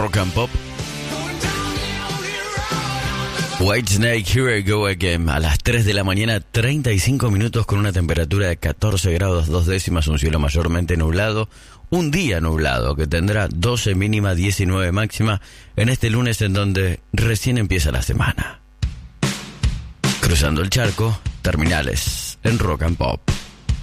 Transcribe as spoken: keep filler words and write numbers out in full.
Rock and Pop. Whitesnake, Here I Go Again. A las tres de la mañana, treinta y cinco minutos, con una temperatura de catorce grados, dos décimas, un cielo mayormente nublado. Un día nublado que tendrá doce mínima, diecinueve máxima en este lunes en donde recién empieza la semana. Cruzando el charco, Terminales en Rock and Pop.